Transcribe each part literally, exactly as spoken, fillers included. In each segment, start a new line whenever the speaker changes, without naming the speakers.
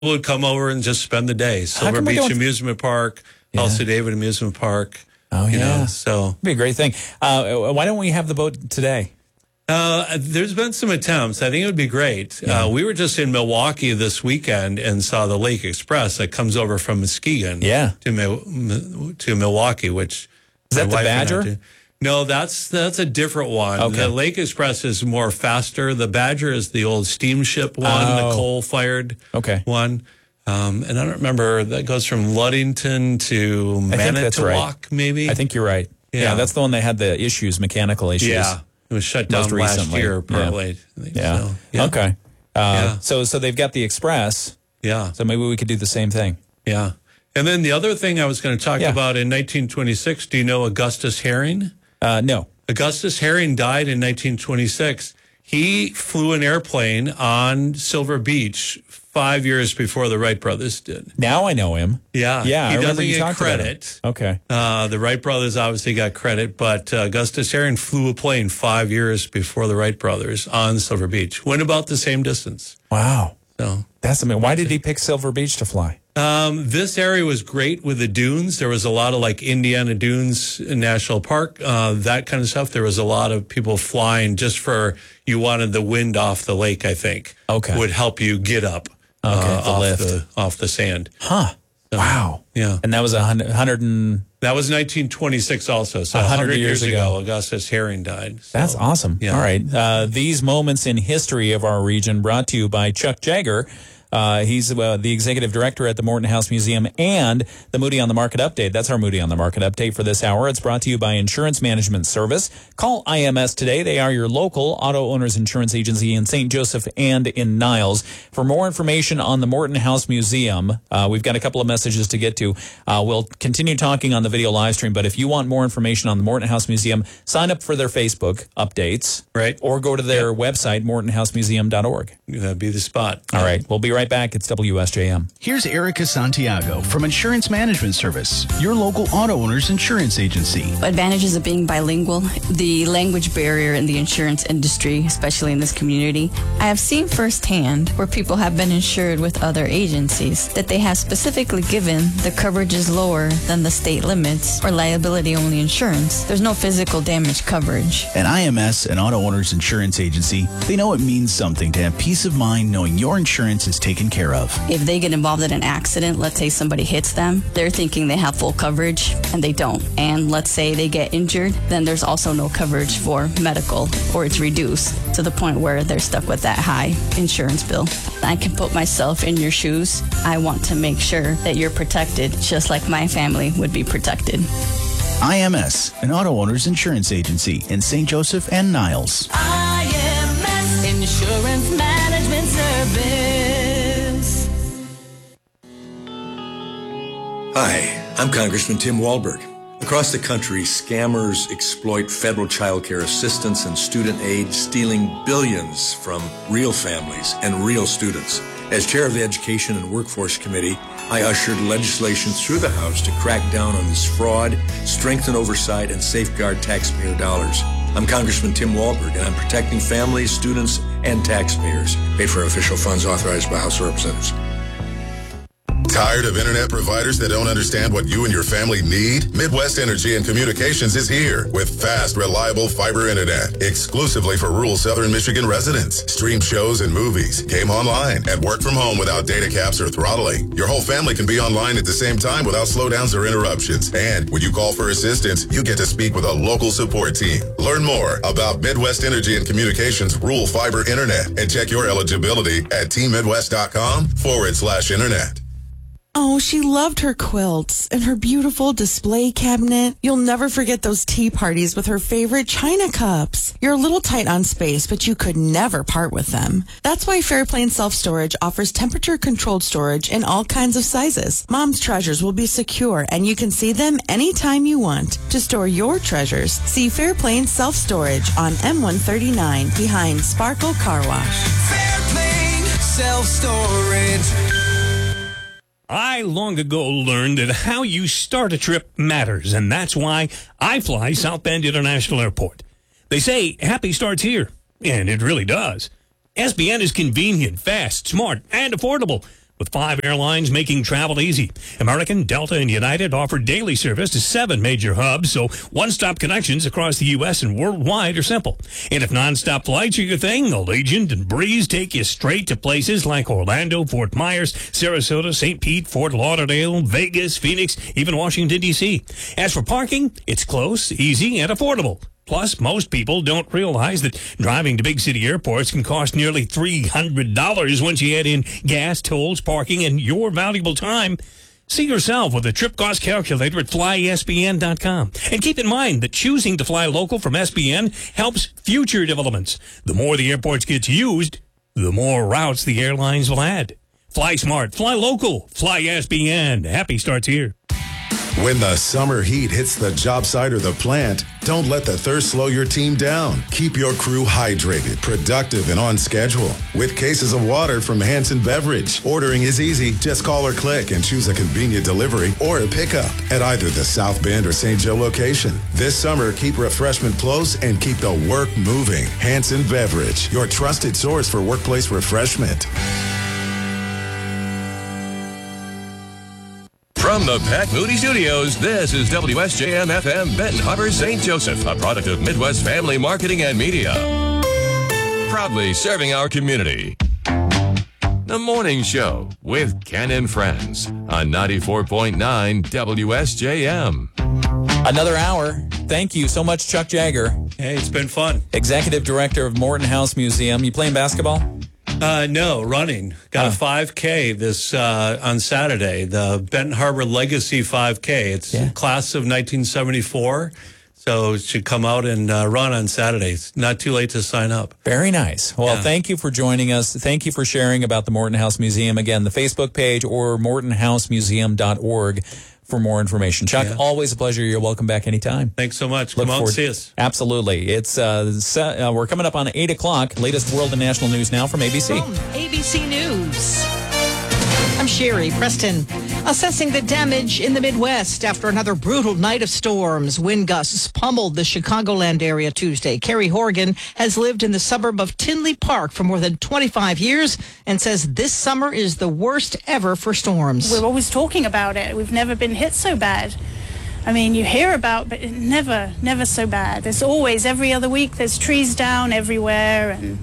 would come over and just spend the day. Silver Beach Amusement Park, yeah. Elsa David Amusement Park.
Oh,
you
yeah.
know, so
it'd be a great thing. Uh, why don't we have the boat today?
Uh, there's been some attempts. I think it would be great. Yeah. Uh, we were just in Milwaukee this weekend and saw the Lake Express that comes over from Muskegon
yeah.
to to Milwaukee, which
is that the Badger?
No, that's that's a different one.
Okay.
The Lake Express is more faster. The Badger is the old steamship one, oh. the coal-fired
okay.
one. Um, and I don't remember, that goes from Ludington to Manitowoc,
right.
maybe?
I think you're right. Yeah. yeah, that's the one that had the issues, mechanical issues.
Yeah, it was shut down last
recently.
year, partly.
Yeah, yeah. So, yeah. okay. Uh, yeah. So so they've got the Express.
Yeah.
So maybe we could do the same thing.
Yeah. And then the other thing I was going to talk yeah. about in nineteen twenty-six, do you know Augustus Herring?
Uh, no.
Augustus Herring died in nineteen twenty-six. He flew an airplane on Silver Beach five years before the Wright brothers did.
Now I know him.
Yeah.
Yeah,
he
I
doesn't
you
get credit.
Okay.
Uh, the Wright brothers obviously got credit, but uh, Augustus Herring flew a plane five years before the Wright brothers on Silver Beach. Went about the same distance.
Wow.
So
that's amazing. Why did he pick Silver Beach to fly?
Um, this area was great with the dunes. There was a lot of like Indiana Dunes National Park, uh, that kind of stuff. There was a lot of people flying just for, you wanted the wind off the lake, I think.
Okay.
Would help you get up
okay,
uh,
the
off,
lift.
the, off the sand.
Huh. So, wow.
Yeah.
And that was a hundred, hundred and...
That was nineteen twenty-six also. So
a
one
hundred,
hundred
years,
years
ago,
ago, Augustus Herring died. So,
that's awesome.
Yeah.
All right. Uh, these moments in history of our region brought to you by Chuck Jagger. Uh, he's uh, the executive director at the Morton House Museum and the Moody on the Market Update. That's our Moody on the Market Update for this hour. It's brought to you by Insurance Management Service. Call I M S today. They are your local auto owners insurance agency in Saint Joseph and in Niles. For more information on the Morton House Museum, uh, we've got a couple of messages to get to. Uh, we'll continue talking on the video live stream, but if you want more information on the Morton House Museum, sign up for their Facebook updates.
Right.
Or go to their yep. website, morton house museum dot org.
That'd be the spot.
All right. We'll be right back. It's W S J M.
Here's Erica Santiago from Insurance Management Service, your local auto owner's insurance agency.
Advantages of being bilingual, the language barrier in the insurance industry, especially in this community. I have seen firsthand where people have been insured with other agencies that they have specifically given the coverage is lower than the state limits or liability-only insurance. There's no physical damage coverage.
At I M S, an auto owner's insurance agency, they know it means something to have peace of mind knowing your insurance is taken care of.
If they get involved in an accident, let's say somebody hits them, they're thinking they have full coverage and they don't. And let's say they get injured, then there's also no coverage for medical, or it's reduced to the point where they're stuck with that high insurance bill. I can put myself in your shoes. I want to make sure that you're protected just like my family would be protected.
I M S, an auto owner's insurance agency in Saint Joseph and Niles.
I M S Insurance Management Service.
Hi, I'm Congressman Tim Walberg. Across the country, scammers exploit federal child care assistance and student aid, stealing billions from real families and real students. As chair of the Education and Workforce Committee, I ushered legislation through the House to crack down on this fraud, strengthen oversight, and safeguard taxpayer dollars. I'm Congressman Tim Walberg, and I'm protecting families, students, and taxpayers. Paid for official funds authorized by House of Representatives.
Tired of internet providers that don't understand what you and your family need? Midwest Energy and Communications is here with fast, reliable fiber internet exclusively for rural southern Michigan residents. Stream shows and movies, game online, and work from home without data caps or throttling. Your whole family can be online at the same time without slowdowns or interruptions. And when you call for assistance, you get to speak with a local support team. Learn more about Midwest Energy and Communications rural fiber internet and check your eligibility at tmidwest.com forward slash internet.
Oh, she loved her quilts and her beautiful display cabinet. You'll never forget those tea parties with her favorite china cups. You're a little tight on space, but you could never part with them. That's why Fairplane Self-Storage offers temperature-controlled storage in all kinds of sizes. Mom's treasures will be secure, and you can see them anytime you want. To store your treasures, see Fairplane Self-Storage on M one thirty-nine behind Sparkle Car Wash.
Fairplane Self-Storage.
I long ago learned that how you start a trip matters, and that's why I fly South Bend International Airport. They say happy starts here, and it really does. S B N is convenient, fast, smart, and affordable. with five airlines making travel easy. American, Delta, and United offer daily service to seven major hubs, so one-stop connections across the U S and worldwide are simple. And if non-stop flights are your thing, Allegiant and Breeze take you straight to places like Orlando, Fort Myers, Sarasota, Saint Pete, Fort Lauderdale, Vegas, Phoenix, even Washington, D C. As for parking, it's close, easy, and affordable. Plus, most people don't realize that driving to big city airports can cost nearly three hundred dollars once you add in gas, tolls, parking, and your valuable time. See yourself with a trip cost calculator at fly S B N dot com. And keep in mind that choosing to fly local from S B N helps future developments. The more the airports gets used, the more routes the airlines will add. Fly smart, fly local, fly S B N. Happy starts here.
When the summer heat hits the job site or the plant, don't let the thirst slow your team down. Keep your crew hydrated, productive, and on schedule with cases of water from Hanson Beverage. Ordering is easy. Just call or click and choose a convenient delivery or a pickup at either the South Bend or Saint Joe location. This summer, keep refreshment close and keep the work moving. Hanson Beverage, your trusted source for workplace refreshment.
From the Pat Moody Studios, this is W S J M F M Benton Harbor, Saint Joseph, a product of Midwest Family Marketing and Media. Proudly serving our community. The Morning Show with Ken and Friends on ninety-four point nine W S J M.
Another hour. Thank you so much, Chuck Jagger.
Hey, it's been fun.
Executive Director of Morton House Museum. You playing basketball?
Uh, no, running. Got
Oh.
a five K this uh, on Saturday, the Benton Harbor Legacy five K. It's
Yeah.
class of nineteen seventy-four, so it should come out and uh, run on Saturday. It's not too late to sign up.
Very nice. Well,
Yeah.
thank you for joining us. Thank you for sharing about the Morton House Museum. Again, the Facebook page or morton house museum dot org for more information. Chuck,
Yeah.
always a pleasure. You're welcome back anytime.
Thanks so much.
Look
Come out and
forward-
see us.
Absolutely. It's uh, se- uh, we're coming up on eight o'clock. Latest world and national news now from A B C.
From A B C News. I'm Sherry Preston. Assessing the damage in the Midwest after another brutal night of storms. Wind gusts pummeled the Chicagoland area Tuesday. Carrie Horgan has lived in the suburb of Tinley Park for more than twenty-five years and says this summer is the worst ever for storms.
We're always talking about it. We've never been hit so bad. I mean, you hear about, but it never, never so bad. There's always, every other week, there's trees down everywhere and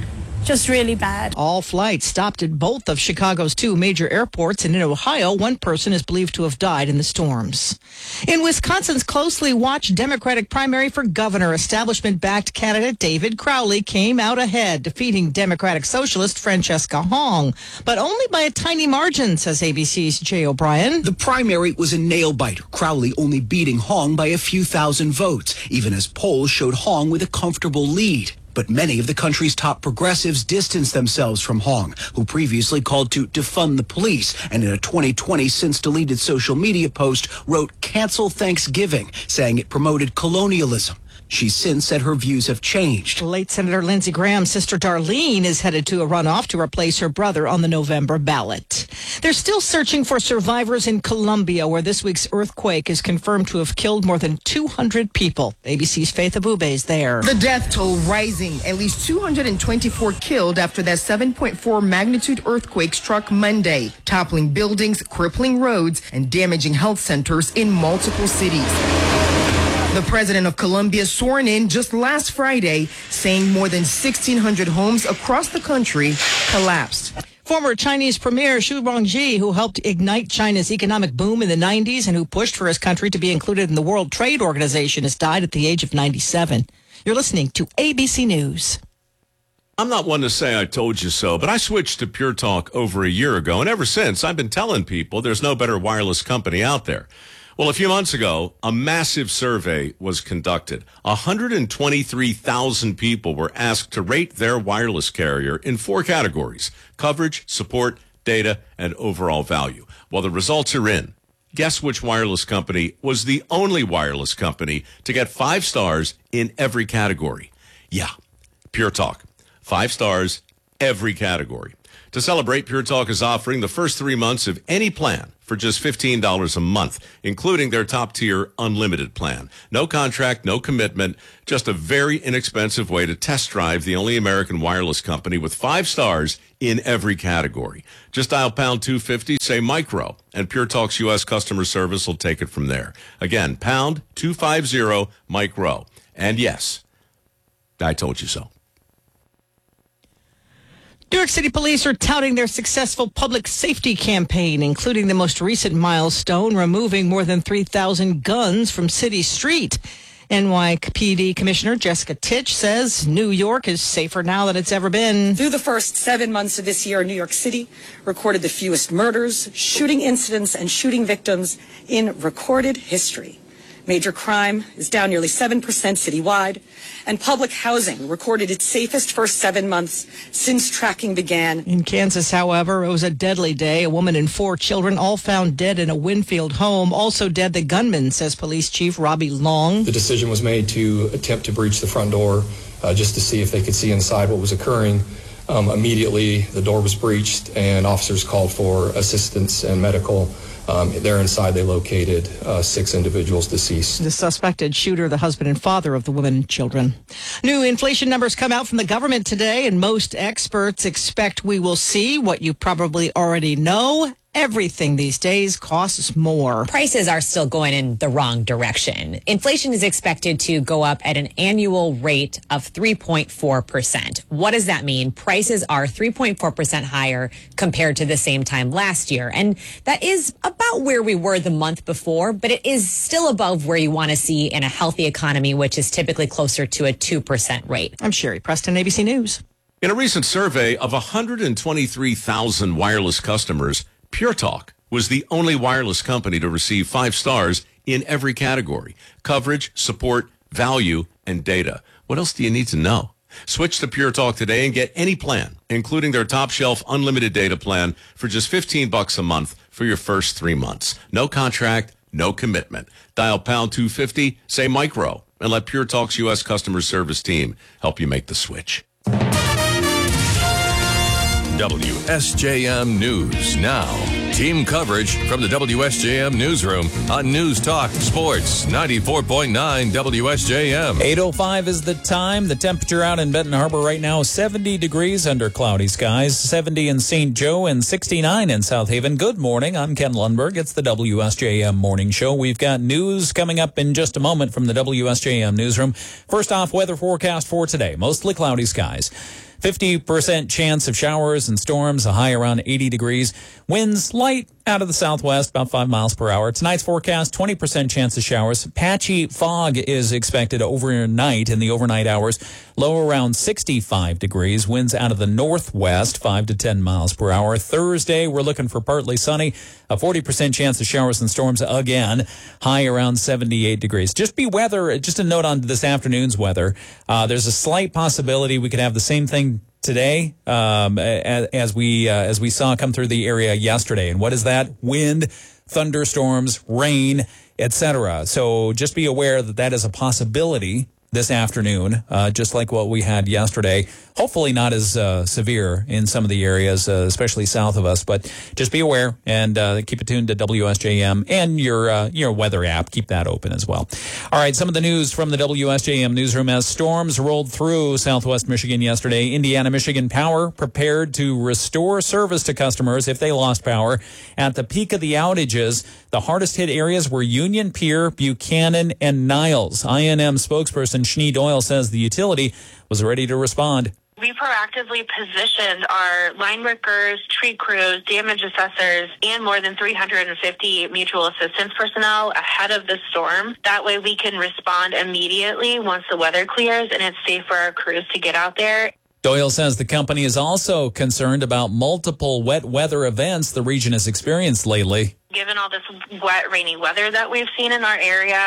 just really bad.
All flights stopped at both of Chicago's two major airports, and in Ohio, one person is believed to have died in the storms. In Wisconsin's closely watched Democratic primary for governor, establishment-backed candidate David Crowley came out ahead, defeating Democratic socialist Francesca Hong, but only by a tiny margin, says A B C's Jay O'Brien.
The primary was a nail-biter, Crowley only beating Hong by a few thousand votes, even as polls showed Hong with a comfortable lead. But many of the country's top progressives distanced themselves from Hong, who previously called to defund the police and in a twenty twenty since-deleted social media post wrote, "Cancel Thanksgiving," saying it promoted colonialism. She's since said her views have changed.
Late Senator Lindsey Graham's sister Darlene is headed to a runoff to replace her brother on the November ballot. They're still searching for survivors in Colombia, where this week's earthquake is confirmed to have killed more than two hundred people. A B C's Faith Abube is there.
The death toll rising. At least two hundred twenty-four killed after that seven point four magnitude earthquake struck Monday, toppling buildings, crippling roads, and damaging health centers in multiple cities. The president of Colombia sworn in just last Friday, saying more than sixteen hundred homes across the country collapsed.
Former Chinese Premier Xu Rongji, who helped ignite China's economic boom in the nineties and who pushed for his country to be included in the World Trade Organization, has died at the age of ninety-seven. You're listening to A B C News.
I'm not one to say I told you so, but I switched to Pure Talk over a year ago, and ever since, I've been telling people there's no better wireless company out there. Well, a few months ago, a massive survey was conducted. one hundred twenty-three thousand people were asked to rate their wireless carrier in four categories: coverage, support, data, and overall value. Well, the results are in. Guess which wireless company was the only wireless company to get five stars in every category? Yeah, Pure Talk. Five stars, every category. To To celebrate, Pure Talk is offering the first three months of any plan for just fifteen dollars a month, including their top-tier unlimited plan. No contract, no commitment, just a very inexpensive way to test drive the only American wireless company with five stars in every category. Just dial pound two fifty, say micro, and Pure Talk's U S customer service will take it from there. Again, pound two fifty, micro. And yes, I told you so.
New York City police are touting their successful public safety campaign, including the most recent milestone, removing more than three thousand guns from City Street. N Y P D Commissioner Jessica Titch says New York is safer now than it's ever been.
Through the first seven months of this year, New York City recorded the fewest murders, shooting incidents, and shooting victims in recorded history. Major crime is down nearly seven percent citywide, and public housing recorded its safest first seven months since tracking began.
In Kansas, however, it was a deadly day. A woman and four children all found dead in a Winfield home. Also dead, the gunman, says Police Chief Robbie Long.
The decision was made to attempt to breach the front door uh, just to see if they could see inside what was occurring. Um, immediately, the door was breached, and officers called for assistance and medical. Um, there inside, they located uh, six individuals deceased.
The suspected shooter, the husband and father of the woman and children. New inflation numbers come out from the government today, and most experts expect we will see what you probably already know. Everything these days costs more.
Prices are still going in the wrong direction. Inflation is expected to go up at an annual rate of three point four percent. What does that mean? Prices are three point four percent higher compared to the same time last year. And that is about where we were the month before, but it is still above where you want to see in a healthy economy, which is typically closer to a two percent rate.
I'm Sherry Preston, A B C News.
In a recent survey of one hundred twenty-three thousand wireless customers, Pure Talk was the only wireless company to receive five stars in every category: coverage, support, value, and data. What else do you need to know? Switch to Pure Talk today and get any plan, including their top shelf unlimited data plan, for just fifteen bucks a month for your first three months. No contract, no commitment. Dial pound two fifty, say micro, and let Pure Talk's U S customer service team help you make the switch.
W S J M News Now. Team coverage from the W S J M Newsroom on News Talk Sports ninety-four point nine W S J M.
eight oh five is the time. The temperature out in Benton Harbor right now is seventy degrees under cloudy skies, seventy in Saint Joe, and sixty-nine in South Haven. Good morning. I'm Ken Lundberg. It's the W S J M Morning Show. We've got news coming up in just a moment from the W S J M Newsroom. First off, weather forecast for today. Mostly cloudy skies. fifty percent chance of showers and storms, a high around eighty degrees. Winds light out of the southwest, about five miles per hour. Tonight's forecast, twenty percent chance of showers. Patchy fog is expected overnight in the overnight hours. Low around sixty-five degrees. Winds out of the northwest, five to ten miles per hour. Thursday, we're looking for partly sunny. A forty percent chance of showers and storms again. High around seventy-eight degrees. Just be weather, just a note on this afternoon's weather. Uh, there's a slight possibility we could have the same thing today, um, as, as we uh, as we saw come through the area yesterday. And what is that? Wind, thunderstorms, rain, et cetera. So just be aware that that is a possibility this afternoon, uh, just like what we had yesterday. Hopefully not as uh, severe in some of the areas, uh, especially south of us. But just be aware and uh, keep it tuned to W S J M and your uh, your weather app. Keep that open as well. All right, some of the news from the W S J M newsroom as storms rolled through southwest Michigan yesterday. Indiana Michigan Power prepared to restore service to customers if they lost power. At the peak of the outages, the hardest hit areas were Union Pier, Buchanan, and Niles. I N M spokesperson Schnee Doyle says the utility was ready to respond.
We proactively positioned our line workers, tree crews, damage assessors, and more than three hundred fifty mutual assistance personnel ahead of the storm. That way we can respond immediately once the weather clears and it's safe for our crews to get out there.
Doyle says the company is also concerned about multiple wet weather events the region has experienced lately.
Given all this wet, rainy weather that we've seen in our area,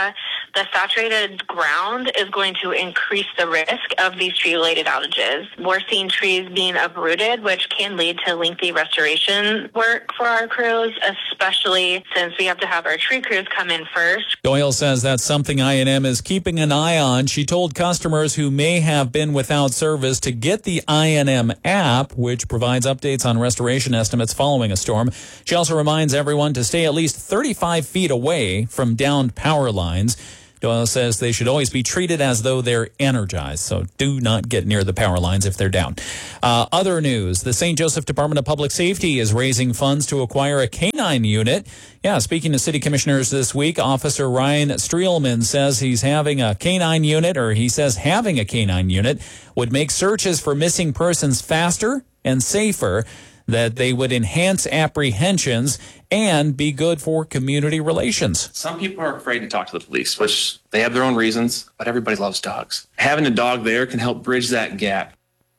The saturated ground is going to increase the risk of these tree-related outages. We're seeing trees being uprooted, which can lead to lengthy restoration work for our crews, especially since we have to have our tree crews come in first.
Doyle says that's something I and M is keeping an eye on. She told customers who may have been without service to get the I and M app, which provides updates on restoration estimates following a storm. She also reminds everyone to stay at least thirty-five feet away from downed power lines. Doyle says they should always be treated as though they're energized, so do not get near the power lines if they're down. Uh, other news, the Saint Joseph Department of Public Safety is raising funds to acquire a canine unit. Yeah, speaking to city commissioners this week, Officer Ryan Streelman says he's having a canine unit, or he says having a canine unit would make searches for missing persons faster and safer, that they would enhance apprehensions and be good for community relations.
Some people are afraid to talk to the police, which they have their own reasons, but everybody loves dogs. Having a dog there can help bridge that gap.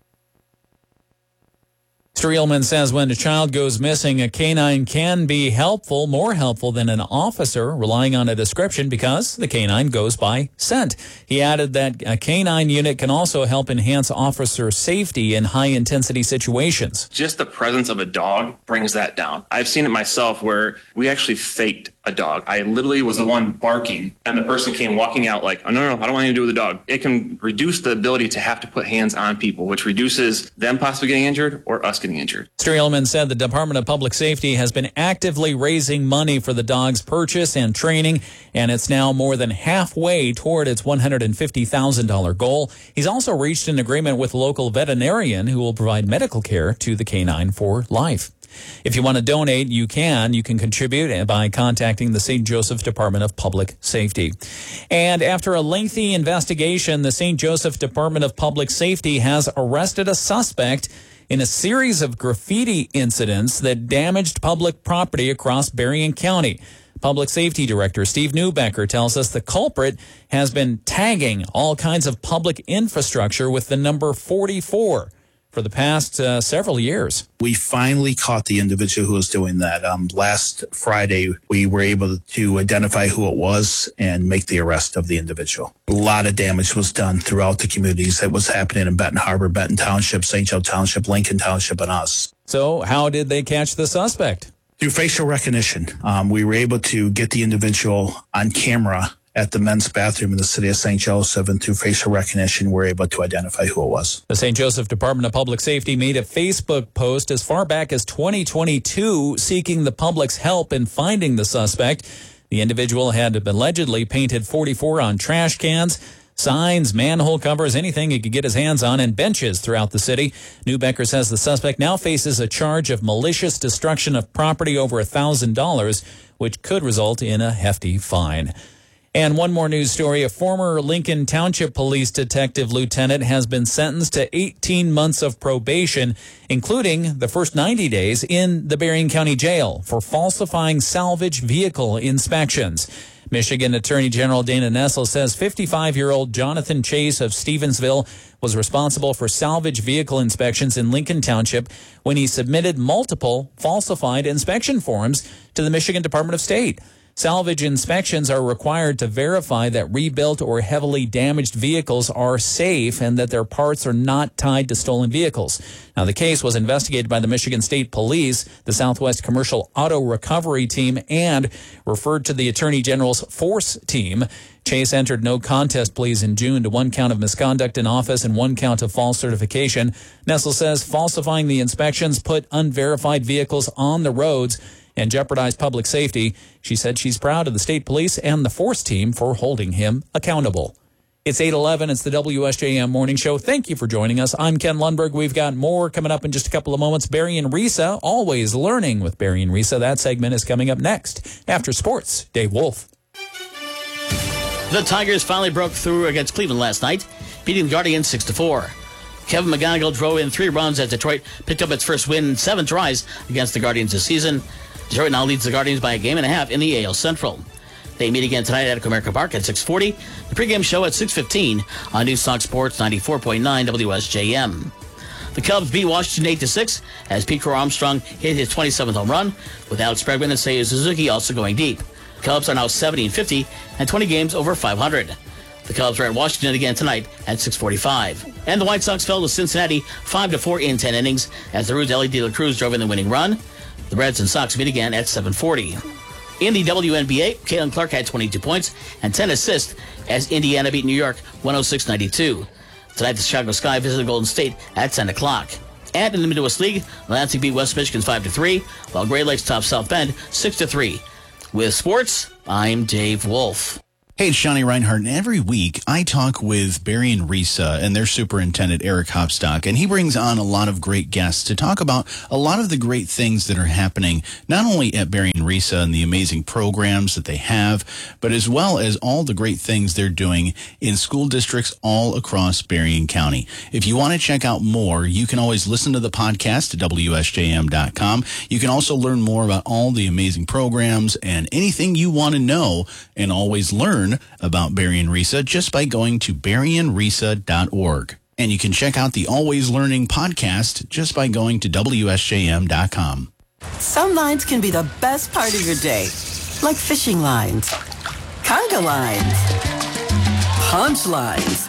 Streelman says when a child goes missing, a canine can be helpful, more helpful than an officer relying on a description, because the canine goes by scent. He added that a canine unit can also help enhance officer safety in high-intensity situations.
Just the presence of a dog brings that down. I've seen it myself where we actually faked a dog. I literally was the one barking, and the person came walking out like, oh, no, no, I don't want anything to do with the dog. It can reduce the ability to have to put hands on people, which reduces them possibly getting injured or us getting injured.
Streelman said the Department of Public Safety has been actively raising money for the dog's purchase and training, and it's now more than halfway toward its one hundred fifty thousand dollars goal. He's also reached an agreement with a local veterinarian who will provide medical care to the canine for life. If you want to donate, you can. You can contribute by contacting the Saint Joseph Department of Public Safety. And after a lengthy investigation, the Saint Joseph Department of Public Safety has arrested a suspect in a series of graffiti incidents that damaged public property across Berrien County. Public Safety Director Steve Neubecker tells us the culprit has been tagging all kinds of public infrastructure with the number forty-four. For the past uh, several years.
We finally caught the individual who was doing that. Um, last Friday, we were able to identify who it was and make the arrest of the individual. A lot of damage was done throughout the communities that was happening in Benton Harbor, Benton Township, Saint Joe Township, Lincoln Township, and us.
So how did they catch the suspect?
Through facial recognition. Um, we were able to get the individual on camera at the men's bathroom in the city of Saint Joseph, and through facial recognition, we're able to identify who it was.
The Saint Joseph Department of Public Safety made a Facebook post as far back as twenty twenty-two seeking the public's help in finding the suspect. The individual had allegedly painted forty-four on trash cans, signs, manhole covers, anything he could get his hands on, and benches throughout the city. Neubecker says the suspect now faces a charge of malicious destruction of property over one thousand dollars, which could result in a hefty fine. And one more news story. A former Lincoln Township Police Detective Lieutenant has been sentenced to eighteen months of probation, including the first ninety days in the Berrien County Jail for falsifying salvage vehicle inspections. Michigan Attorney General Dana Nessel says fifty-five-year-old Jonathan Chase of Stevensville was responsible for salvage vehicle inspections in Lincoln Township when he submitted multiple falsified inspection forms to the Michigan Department of State. Salvage inspections are required to verify that rebuilt or heavily damaged vehicles are safe and that their parts are not tied to stolen vehicles. Now, the case was investigated by the Michigan State Police, the Southwest Commercial Auto Recovery Team, and referred to the Attorney General's Force Team. Chase entered no contest pleas in June to one count of misconduct in office and one count of false certification. Nessel says falsifying the inspections put unverified vehicles on the roads and jeopardized public safety. She said she's proud of the state police and the Force Team for holding him accountable. It's eight eleven. It's the W S J M Morning Show. Thank you for joining us. I'm Ken Lundberg. We've got more coming up in just a couple of moments. Barry and Risa, always learning with Barry and Risa. That segment is coming up next. After sports, Dave Wolf.
The Tigers finally broke through against Cleveland last night, beating the Guardians six to four. Kevin McGonigal drove in three runs as Detroit picked up its first win in seven tries against the Guardians this season. Detroit now leads the Guardians by a game and a half in the A L Central. They meet again tonight at Comerica Park at six forty. The pregame show at six fifteen on News Talk Sports ninety-four point nine W S J M. The Cubs beat Washington eight to six as Pete Crow Armstrong hit his twenty-seventh home run, with Alex Bregman and Seiya Suzuki also going deep. Cubs are now seventy and fifty and twenty games over five hundred. The Cubs are at Washington again tonight at six forty-five. And the White Sox fell to Cincinnati five to four in ten innings as the Reds' Ellie De La Cruz drove in the winning run. The Reds and Sox meet again at seven forty. In the W N B A, Caitlin Clark had twenty-two points and ten assists as Indiana beat New York one oh six ninety-two. Tonight, the Chicago Sky visited Golden State at ten o'clock. And in the Midwest League, Lansing beat West Michigan five to three, while Great Lakes topped South Bend six to three. With sports, I'm Dave Wolf.
Hey, it's Johnny Reinhardt, and every week I talk with Barry and Risa and their superintendent, Eric Hopstock, and he brings on a lot of great guests to talk about a lot of the great things that are happening, not only at Barry and Risa and the amazing programs that they have, but as well as all the great things they're doing in school districts all across Berrien County. If you want to check out more, you can always listen to the podcast at W S J M dot com. You can also learn more about all the amazing programs and anything you want to know and always learn about Barry and Risa just by going to berrien risa dot org. And you can check out the Always Learning podcast just by going to W S J M dot com.
Some lines can be the best part of your day, like fishing lines, conga lines, punch lines,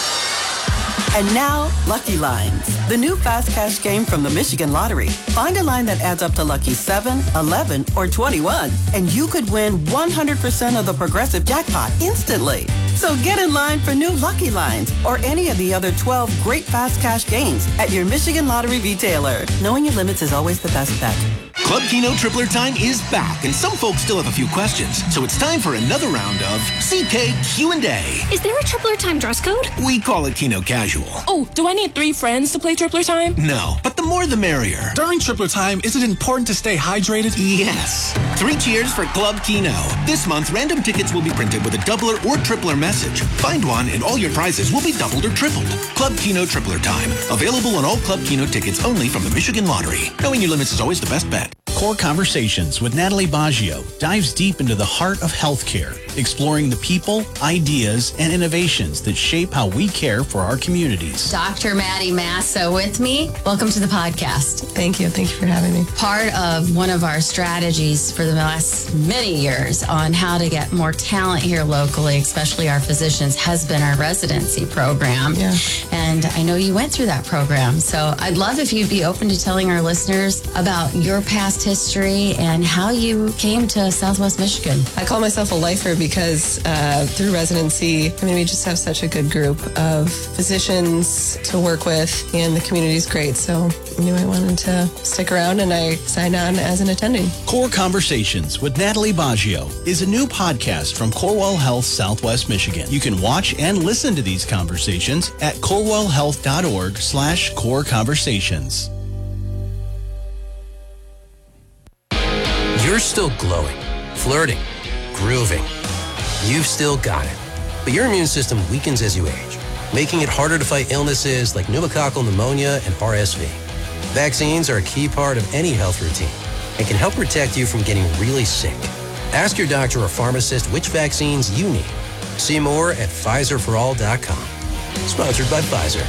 and now Lucky Lines, the new fast cash game from the Michigan Lottery. Find a line that adds up to lucky seven, eleven, or twenty-one, and you could win one hundred percent of the Progressive jackpot instantly. So get in line for new Lucky Lines or any of the other twelve great fast cash games at your Michigan Lottery retailer. Knowing your limits is always the best bet.
Club Keno Tripler time is back, and some folks still have a few questions. So it's time for another round of C K Q and A.
Is there a Tripler time dress code?
We call it Keno Casual.
Oh, do I need three friends to play Tripler time?
No, but the more the merrier.
During Tripler time, is it important to stay hydrated?
Yes. Three cheers for Club Keno. This month, random tickets will be printed with a doubler or tripler message. Find one and all your prizes will be doubled or tripled. Club Keno Tripler time. Available on all Club Keno tickets only from the Michigan Lottery. Knowing your limits is always the best bet.
Core Conversations with Natalie Baggio dives deep into the heart of healthcare, exploring the people, ideas, and innovations that shape how we care for our communities.
Doctor Maddie Massa with me. Welcome to the podcast.
Thank you. Thank you for having me.
Part of one of our strategies for the last many years on how to get more talent here locally, especially our physicians, has been our residency program.
Yeah.
And I know you went through that program. So I'd love if you'd be open to telling our listeners about your past history and how you came to Southwest Michigan.
I call myself a lifer because uh, through residency, I mean, we just have such a good group of physicians to work with, and the community's great. So I knew I wanted to stick around, and I signed on as an attending.
Core Conversations with Natalie Baggio is a new podcast from Corewell Health Southwest Michigan. You can watch and listen to these conversations at corewellhealth.org slash core conversations.
You're still glowing, flirting, grooving. You've still got it. But your immune system weakens as you age, making it harder to fight illnesses like pneumococcal pneumonia and R S V. Vaccines are a key part of any health routine and can help protect you from getting really sick. Ask your doctor or pharmacist which vaccines you need. See more at Pfizer for all dot com. Sponsored by Pfizer.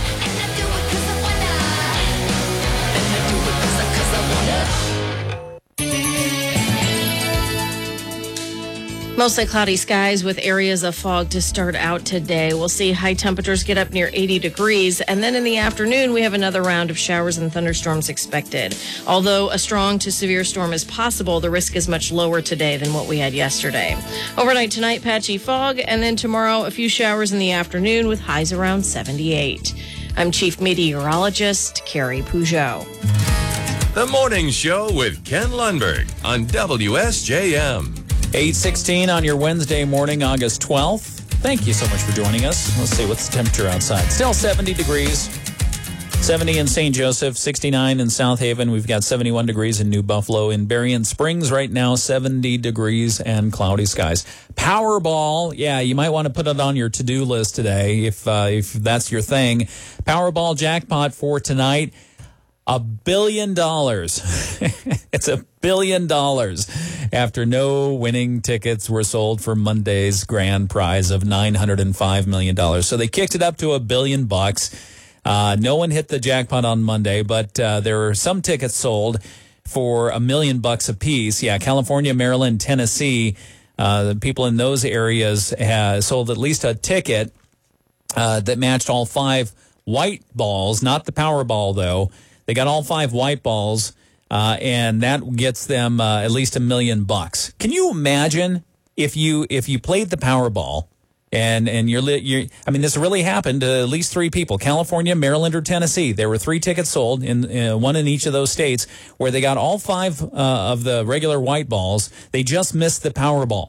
Mostly cloudy skies with areas of fog to start out today. We'll see high temperatures get up near eighty degrees. And then in the afternoon, we have another round of showers and thunderstorms expected. Although a strong to severe storm is possible, the risk is much lower today than what we had yesterday. Overnight tonight, patchy fog. And then tomorrow, a few showers in the afternoon with highs around seventy-eight. I'm Chief Meteorologist Carrie Peugeot.
The Morning Show with Ken Lundberg on W S J M.
eight sixteen on your Wednesday morning, August twelfth. Thank you so much for joining us. Let's see, what's the temperature outside? Still seventy degrees. seventy in Saint Joseph, sixty-nine in South Haven. We've got seventy-one degrees in New Buffalo. In Berrien Springs right now, seventy degrees and cloudy skies. Powerball, yeah, you might want to put it on your to-do list today if uh, if that's your thing. Powerball jackpot for tonight. A billion dollars. It's a billion dollars after no winning tickets were sold for Monday's grand prize of nine hundred five million dollars. So they kicked it up to a billion bucks. Uh, no one hit the jackpot on Monday, but uh, there were some tickets sold for a million bucks apiece. Yeah, California, Maryland, Tennessee. Uh, the people in those areas have sold at least a ticket uh, that matched all five white balls, not the Powerball, though. They got all five white balls, uh, and that gets them uh, at least a million bucks. Can you imagine if you if you played the Powerball and and you're, you're I mean, this really happened to at least three people: California, Maryland, or Tennessee. There were three tickets sold, in uh, one in each of those states, where they got all five uh, of the regular white balls. They just missed the Powerball.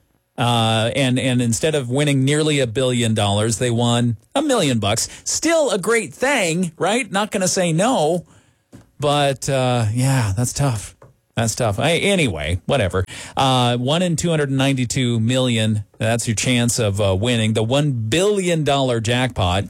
Uh, and, and instead of winning nearly a billion dollars, they won a million bucks. Still a great thing, right? Not going to say no, but, uh, yeah, that's tough. That's tough. I, anyway, whatever. Uh, one in two hundred ninety-two million. That's your chance of uh, winning. The one billion dollars jackpot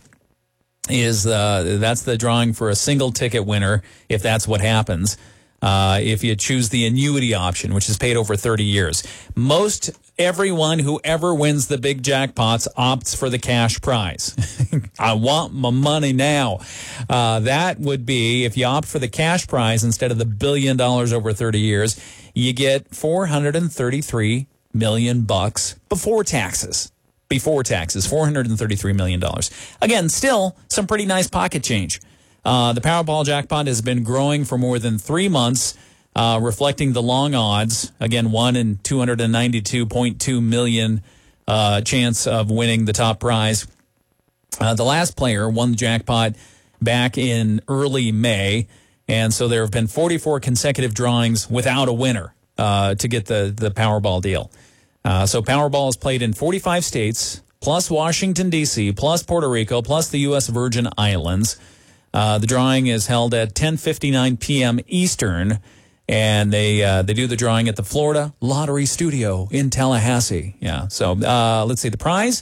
is, uh, that's the drawing for a single ticket winner, if that's what happens. Uh, if you choose the annuity option, which is paid over thirty years. Most everyone who ever wins the big jackpots opts for the cash prize. I want my money now. Uh, that would be, if you opt for the cash prize instead of the billion dollars over thirty years, you get four hundred thirty-three million bucks before taxes. Before taxes, four hundred thirty-three million dollars. Again, still some pretty nice pocket change. Uh, the Powerball jackpot has been growing for more than three months, uh, reflecting the long odds. Again, one in two hundred ninety-two point two million uh, chance of winning the top prize. Uh, the last player won the jackpot back in early May, and so there have been forty-four consecutive drawings without a winner uh, to get the, the Powerball deal. Uh, so Powerball is played in forty-five states, plus Washington, D C, plus Puerto Rico, plus the U S Virgin Islands. Uh, the drawing is held at ten fifty-nine p.m. Eastern, and they uh, they do the drawing at the Florida Lottery Studio in Tallahassee. Yeah, so uh, let's see. The prize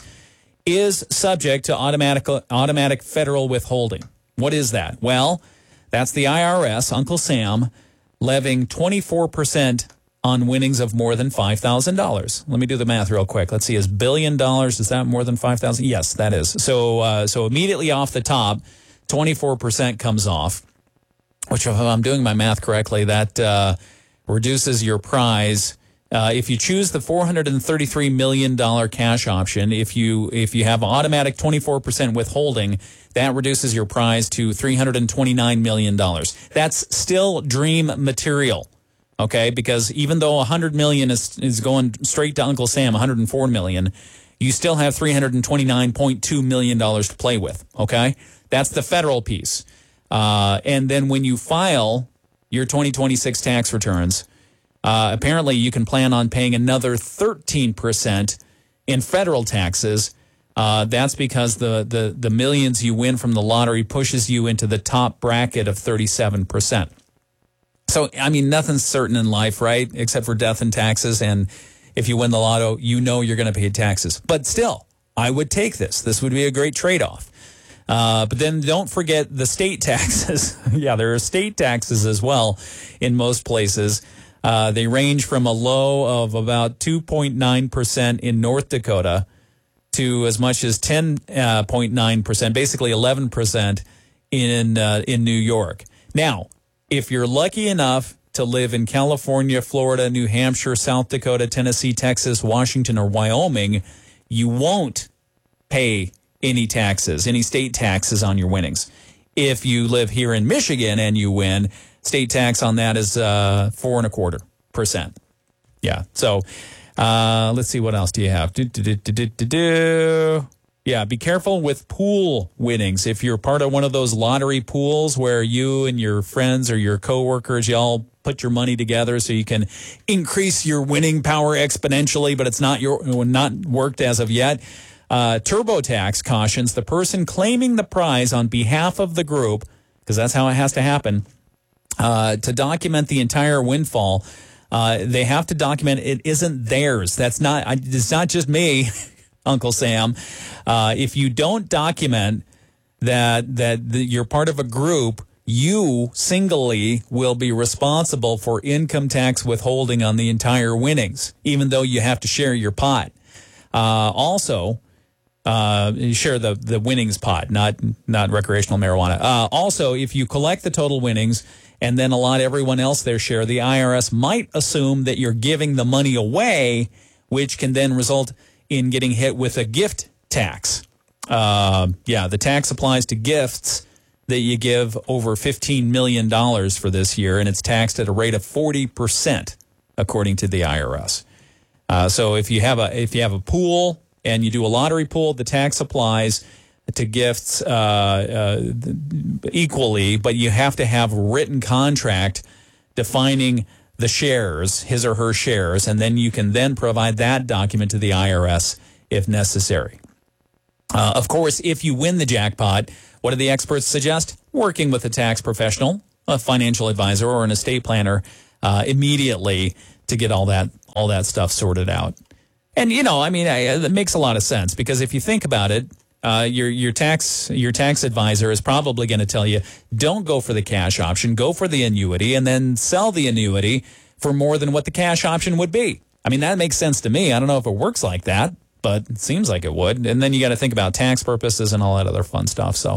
is subject to automatic automatic federal withholding. What is that? Well, that's the I R S, Uncle Sam, levying twenty-four percent on winnings of more than five thousand dollars. Let me do the math real quick. Let's see. Is billion dollars, is that more than five thousand dollars? Yes, that is. So, uh, so immediately off the top, twenty-four percent comes off, which, if I'm doing my math correctly, that uh, reduces your prize. Uh, if you choose the four hundred thirty-three million dollars cash option, if you if you have automatic twenty-four percent withholding, that reduces your prize to three hundred twenty-nine million dollars. That's still dream material, okay? Because even though one hundred million dollars is, is going straight to Uncle Sam, one hundred four million dollars, you still have three hundred twenty-nine point two million dollars to play with, okay? That's the federal piece. Uh, and then when you file your twenty twenty-six tax returns, uh, apparently you can plan on paying another thirteen percent in federal taxes. Uh, that's because the, the, the millions you win from the lottery pushes you into the top bracket of thirty-seven percent. So, I mean, nothing's certain in life, right? Except for death and taxes. And if you win the lotto, you know you're going to pay taxes. But still, I would take this. This would be a great trade-off. Uh, but then don't forget the state taxes. Yeah, there are state taxes as well in most places. Uh, they range from a low of about two point nine percent in North Dakota to as much as ten point nine percent, basically eleven percent in uh, in New York. Now, if you're lucky enough to live in California, Florida, New Hampshire, South Dakota, Tennessee, Texas, Washington, or Wyoming, you won't pay any taxes, any state taxes on your winnings. If you live here in Michigan and you win, state tax on that is uh, four and a quarter percent. Yeah. So uh, let's see, what else do you have? Do, do, do, do, do, do. Yeah, be careful with pool winnings. If you're part of one of those lottery pools where you and your friends or your coworkers, y'all put your money together so you can increase your winning power exponentially, but it's not your not worked as of yet. Uh, TurboTax cautions the person claiming the prize on behalf of the group, because that's how it has to happen, uh, to document the entire windfall. Uh, they have to document it isn't theirs. That's not, it's not just me, Uncle Sam. Uh, if you don't document that, that the, you're part of a group, you singly will be responsible for income tax withholding on the entire winnings, even though you have to share your pot. Uh, also, Uh, you share the, the winnings pot, not not recreational marijuana. Uh, also, if you collect the total winnings and then allot everyone else their share, the I R S might assume that you're giving the money away which can then result in getting hit with a gift tax. Uh, yeah, the tax applies to gifts that you give over fifteen million dollars for this year, and it's taxed at a rate of forty percent, according to the I R S. Uh, so if you have a if you have a pool and you do a lottery pool, the tax applies to gifts uh, uh, equally, but you have to have a written contract defining the shares, his or her shares, and then you can then provide that document to the I R S if necessary. Uh, of course, if you win the jackpot, what do the experts suggest? Working with a tax professional, a financial advisor, or an estate planner uh, immediately to get all that all that stuff sorted out. And, you know, I mean, I, it makes a lot of sense because if you think about it, uh, your your tax your tax advisor is probably going to tell you, don't go for the cash option, go for the annuity, and then sell the annuity for more than what the cash option would be. I mean, that makes sense to me. I don't know if it works like that, but it seems like it would. And then you got to think about tax purposes and all that other fun stuff. So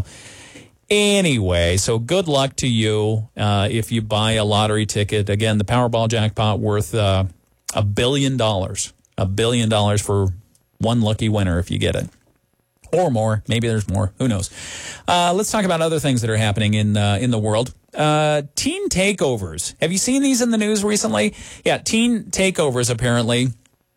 anyway, so good luck to you uh, if you buy a lottery ticket. Again, the Powerball jackpot worth uh, a billion dollars. A billion dollars for one lucky winner if you get it. Or more. Maybe there's more. Who knows? Uh, let's talk about other things that are happening in uh, in the world. Uh, teen takeovers. Have you seen these in the news recently? Yeah, teen takeovers apparently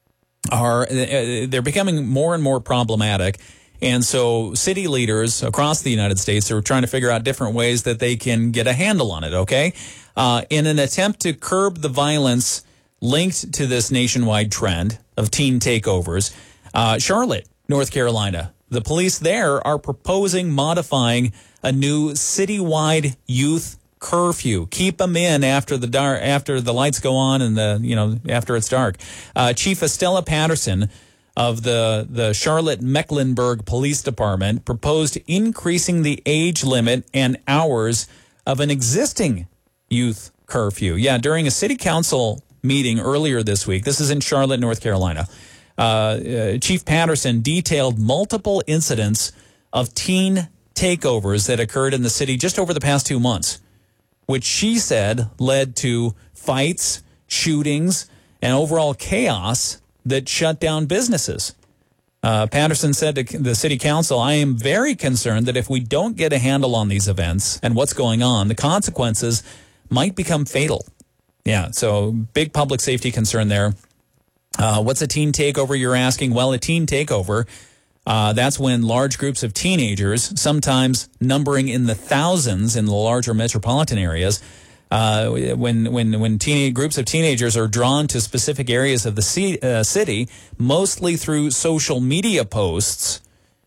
are uh, they're becoming more and more problematic. And so city leaders across the United States are trying to figure out different ways that they can get a handle on it, okay? Uh, in an attempt to curb the violence linked to this nationwide trend of teen takeovers, uh, Charlotte, North Carolina, the police there are proposing modifying a new citywide youth curfew. Keep them in after the dark, after the lights go on and the you know after it's dark. Uh, Chief Estella Patterson of the the Charlotte Mecklenburg Police Department proposed increasing the age limit and hours of an existing youth curfew. Yeah, during a city council meeting earlier this week. This is in Charlotte, North Carolina. Uh, uh, Chief Patterson detailed multiple incidents of teen takeovers that occurred in the city just over the past two months, which she said led to fights, shootings, and overall chaos that shut down businesses. Uh, Patterson said to the city council, I am very concerned that if we don't get a handle on these events and what's going on, the consequences might become fatal. Yeah, so big public safety concern there. Uh, what's a teen takeover, you're asking? Well, a teen takeover, uh, that's when large groups of teenagers, sometimes numbering in the thousands in the larger metropolitan areas, uh, when when when teen groups of teenagers are drawn to specific areas of the c- uh, city, mostly through social media posts,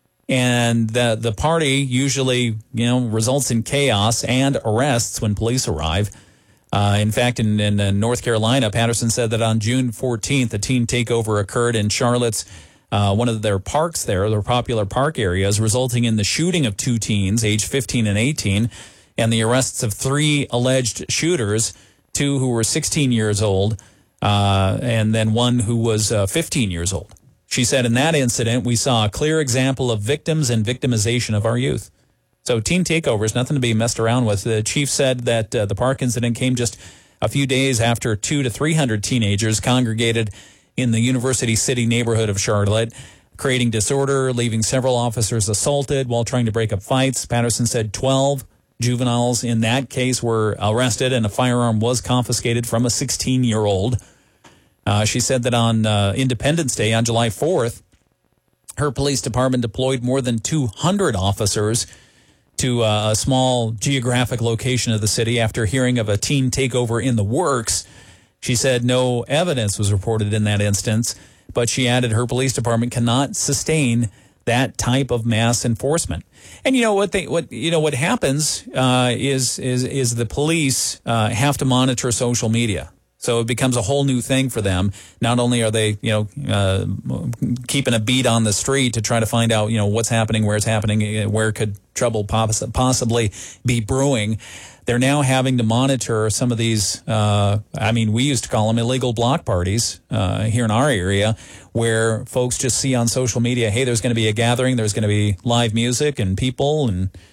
and the the party usually you know results in chaos and arrests when police arrive. Uh, in fact, in, in uh, North Carolina, Patterson said that on June fourteenth, a teen takeover occurred in Charlotte's, uh, one of their parks there, their popular park areas, resulting in the shooting of two teens, aged fifteen and eighteen, and the arrests of three alleged shooters, two who were sixteen years old, uh, and then one who was uh, fifteen years old. She said in that incident, we saw a clear example of victims and victimization of our youth. So teen takeovers, nothing to be messed around with. The chief said that uh, the park incident came just a few days after two to three hundred teenagers congregated in the University City neighborhood of Charlotte, creating disorder, leaving several officers assaulted while trying to break up fights. Patterson said twelve juveniles in that case were arrested and a firearm was confiscated from a sixteen-year-old. Uh, she said that on uh, Independence Day, on July fourth, her police department deployed more than two hundred officers to uh, a small geographic location of the city after hearing of a teen takeover in the works. She said no evidence was reported in that instance, but she added her police department cannot sustain that type of mass enforcement. And you know what they what you know what happens uh, is is is the police uh, have to monitor social media. So it becomes a whole new thing for them. Not only are they, you know, uh, keeping a beat on the street to try to find out, you know, what's happening, where it's happening, where could trouble poss- possibly be brewing, they're now having to monitor some of these, uh, I mean, we used to call them illegal block parties uh, here in our area, where folks just see on social media, hey, there's going to be a gathering, there's going to be live music and people, and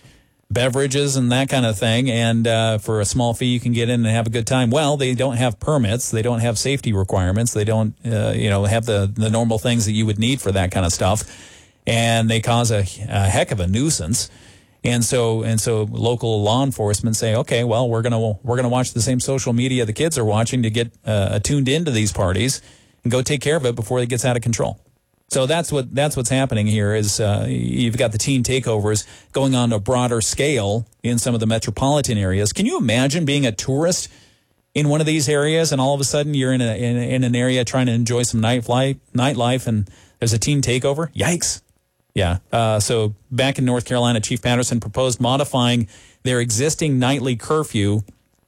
beverages and that kind of thing. And uh, for a small fee, you can get in and have a good time. Well, they don't have permits. They don't have safety requirements. They don't, uh, you know, have the, the normal things that you would need for that kind of stuff. And they cause a, a heck of a nuisance. And so, and so local law enforcement say, okay, well, we're going to, we're going to watch the same social media the kids are watching to get uh, attuned into these parties and go take care of it before it gets out of control. So that's what that's what's happening here is uh, you've got the teen takeovers going on a broader scale in some of the metropolitan areas. Can you imagine being a tourist in one of these areas and all of a sudden you're in a in, in an area trying to enjoy some nightlife, nightlife and there's a teen takeover? Yikes. Yeah. Uh, so back in North Carolina, Chief Patterson proposed modifying their existing nightly curfew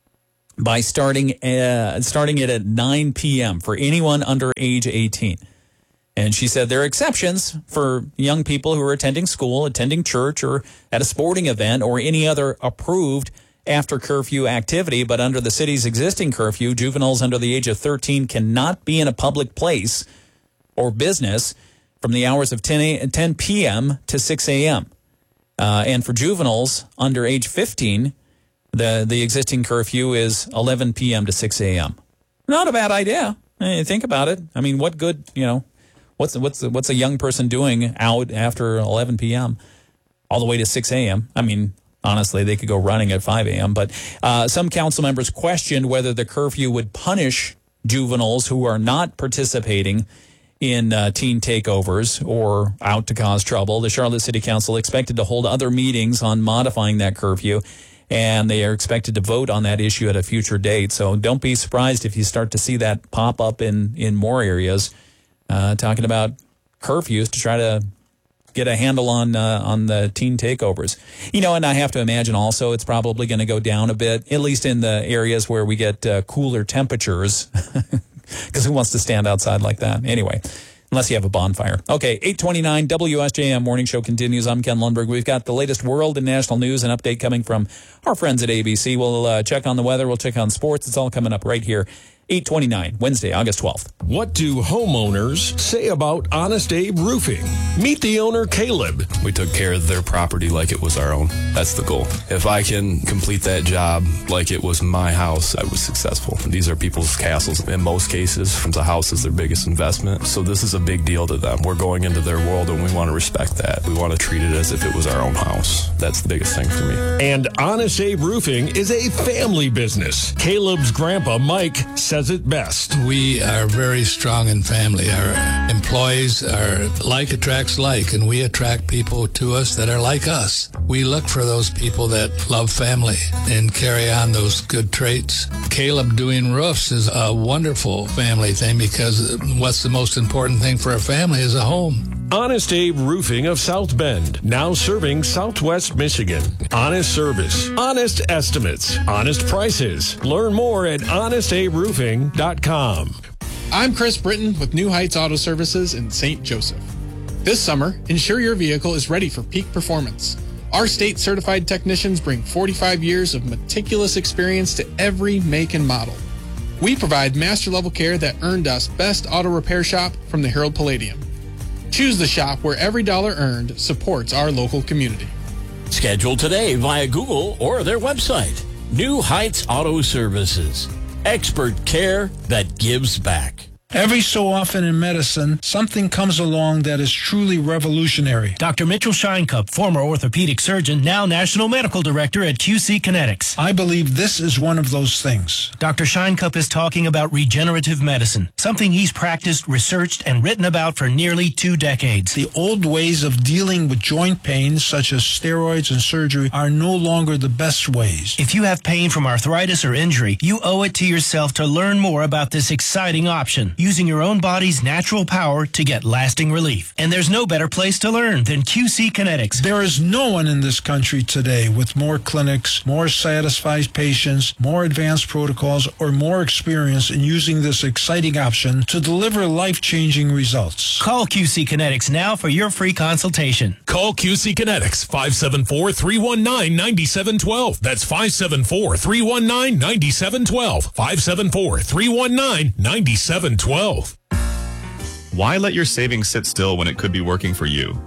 by starting uh, starting it at nine p.m. for anyone under age eighteen. And she said there are exceptions for young people who are attending school, attending church, or at a sporting event, or any other approved after curfew activity. But under the city's existing curfew, juveniles under the age of thirteen cannot be in a public place or business from the hours of ten p.m. to six a.m. Uh, and for juveniles under age fifteen, the, the existing curfew is eleven p.m. to six a.m. Not a bad idea. I mean, think about it. I mean, what good, you know, What's what's what's a young person doing out after eleven p.m. all the way to six a.m.? I mean, honestly, they could go running at five a.m. But uh, some council members questioned whether the curfew would punish juveniles who are not participating in uh, teen takeovers or out to cause trouble. The Charlotte City Council expected to hold other meetings on modifying that curfew, and they are expected to vote on that issue at a future date. So don't be surprised if you start to see that pop up in, in more areas. Uh, talking about curfews to try to get a handle on uh, on the teen takeovers. You know, and I have to imagine also it's probably going to go down a bit, at least in the areas where we get uh, cooler temperatures, because who wants to stand outside like that? Anyway, unless you have a bonfire. Okay, eight twenty-nine W S J M Morning Show continues. I'm Ken Lundberg. We've got the latest world and national news and update coming from our friends at A B C. We'll uh, check on the weather. We'll check on sports. It's all coming up right here. eight twenty-nine, Wednesday, August twelfth.
What do homeowners say about Honest Abe Roofing? Meet the owner, Caleb.
We took care of their property like it was our own. That's the goal. If I can complete that job like it was my house, I was successful. These are people's castles. In most cases, the house is their biggest investment. So this is a big deal to them. We're going into their world and we want to respect that. We want to treat it as if it was our own house. That's the biggest thing for me.
And Honest Abe Roofing is a family business. Caleb's grandpa, Mike, says it best.
We are very strong in family. Our employees are like attracts like, and we attract people to us that are like us. We look for those people that love family and carry on those good traits. Caleb doing roofs is a wonderful family thing because what's the most important thing for a family is a home.
Honest Abe Roofing of South Bend, now serving Southwest Michigan. Honest service, honest estimates, honest prices. Learn more at honest abe roofing dot com.
I'm Chris Britton with New Heights Auto Services in Saint Joseph. This summer, ensure your vehicle is ready for peak performance. Our state-certified technicians bring forty-five years of meticulous experience to every make and model. We provide master-level care that earned us Best Auto Repair Shop from the Herald Palladium. Choose the shop where every dollar earned supports our local community.
Schedule today via Google or their website. New Heights Auto Services. Expert care that gives back.
Every so often in medicine, something comes along that is truly revolutionary.
Doctor Mitchell Scheinkup, former orthopedic surgeon, now National Medical Director at Q C Kinetics.
I believe this is one of those things.
Doctor Scheinkup is talking about regenerative medicine, something he's practiced, researched, and written about for nearly two decades.
The old ways of dealing with joint pain, such as steroids and surgery, are no longer the best ways.
If you have pain from arthritis or injury, you owe it to yourself to learn more about this exciting option, using your own body's natural power to get lasting relief. And there's no better place to learn than Q C Kinetics.
There is no one in this country today with more clinics, more satisfied patients, more advanced protocols, or more experience in using this exciting option to deliver life-changing results.
Call Q C Kinetics now for your free consultation.
Call Q C Kinetics, five seven four, three one nine, nine seven one two. That's five seven four, three one nine, nine seven one two. five seven four, three one nine, nine seven one two.
Why let your savings sit still when it could be working for you?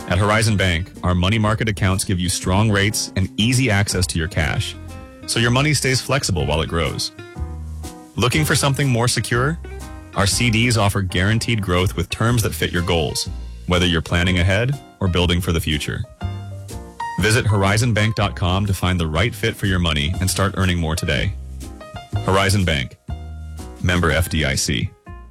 At Horizon Bank, our money market accounts give you strong rates and easy access to your cash, so your money stays flexible while it grows. Looking for something more secure? Our C Ds offer guaranteed growth with terms that fit your goals, whether you're planning ahead or building for the future. Visit horizon bank dot com to find the right fit for your money and start earning more today. Horizon Bank. Member F D I C.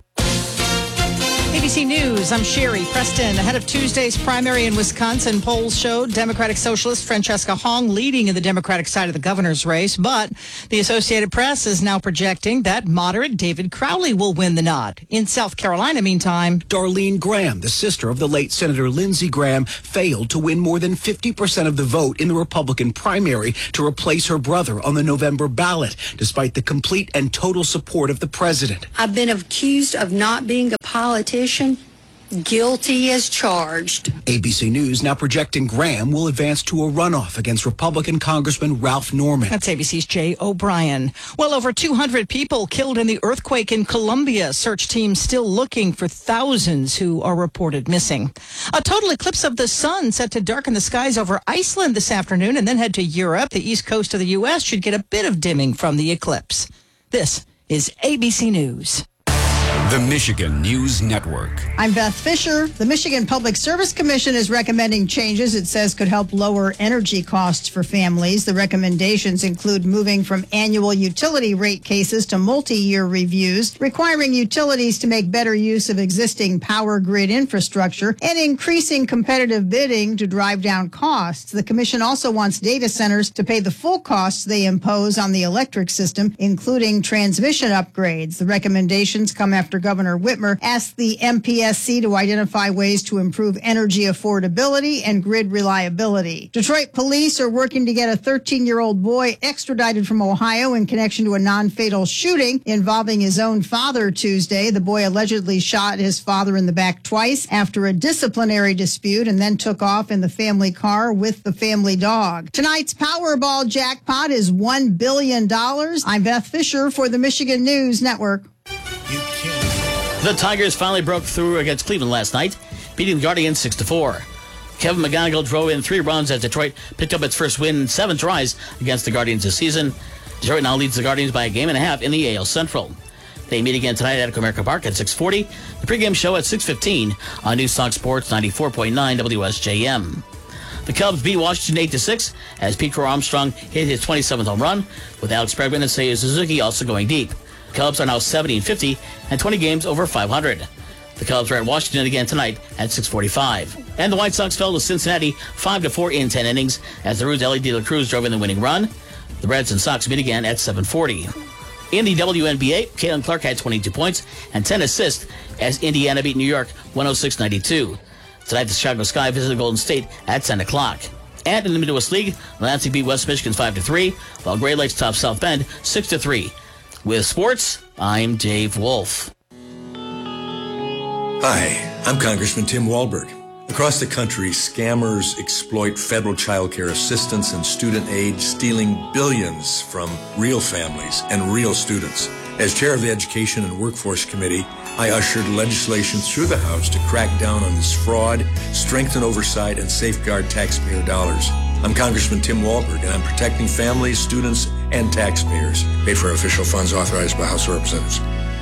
A B C News, I'm Sherry Preston. Ahead of Tuesday's primary in Wisconsin, polls showed Democratic Socialist Francesca Hong leading in the Democratic side of the governor's race, but the Associated Press is now projecting that moderate David Crowley will win the nod. In South Carolina, meantime,
Darlene Graham, the sister of the late Senator Lindsey Graham, failed to win more than fifty percent of the vote in the Republican primary to replace her brother on the November ballot, despite the complete and total support of the president.
I've been accused of not being a politician. Guilty as charged.
A B C News now projecting Graham will advance to a runoff against Republican Congressman Ralph Norman.
That's A B C's Jay O'Brien. Well over two hundred people killed in the earthquake in Colombia. Search teams still looking for thousands who are reported missing. A total eclipse of the sun set to darken the skies over Iceland this afternoon and then head to Europe. The east coast of the U S should get a bit of dimming from the eclipse. This is A B C News.
The Michigan News Network.
I'm Beth Fisher. The Michigan Public Service Commission is recommending changes it says could help lower energy costs for families. The recommendations include moving from annual utility rate cases to multi-year reviews, requiring utilities to make better use of existing power grid infrastructure, and increasing competitive bidding to drive down costs. The commission also wants data centers to pay the full costs they impose on the electric system, including transmission upgrades. The recommendations come after Governor Whitmer asked the M P S C to identify ways to improve energy affordability and grid reliability. Detroit police are working to get a thirteen-year-old boy extradited from Ohio in connection to a non-fatal shooting involving his own father Tuesday. The boy allegedly shot his father in the back twice after a disciplinary dispute and then took off in the family car with the family dog. Tonight's Powerball jackpot is one billion dollars. I'm Beth Fisher for the Michigan News Network.
The Tigers finally broke through against Cleveland last night, beating the Guardians six to four. Kevin McGonigal drove in three runs as Detroit picked up its first win in seven tries against the Guardians this season. Detroit now leads the Guardians by a game and a half in the A L Central. They meet again tonight at Comerica Park at six forty. The pregame show at six fifteen on News Talk Sports ninety-four point nine W S J M. The Cubs beat Washington eight to six as Pete Crow Armstrong hit his twenty-seventh home run, with Alex Bregman and Seiya Suzuki also going deep. Cubs are now seventy and fifty and twenty games over five hundred. The Cubs are at Washington again tonight at six forty-five. And the White Sox fell to Cincinnati five to four in ten innings as the Reds' Ellie De La Cruz drove in the winning run. The Reds and Sox meet again at seven forty. In the W N B A, Caitlin Clark had twenty-two points and ten assists as Indiana beat New York one oh six ninety-two. Tonight, the Chicago Sky visited Golden State at ten o'clock. And in the Midwest League, Lansing beat West Michigan five to three, while Great Lakes topped South Bend six to three. With sports, I'm Dave Wolf.
Hi, I'm Congressman Tim Walberg. Across the country, scammers exploit federal child care assistance and student aid, stealing billions from real families and real students. As chair of the Education and Workforce Committee, I ushered legislation through the House to crack down on this fraud, strengthen oversight, and safeguard taxpayer dollars. I'm Congressman Tim Walberg, and I'm protecting families, students, and taxpayers. Paid for official funds authorized by House of Representatives.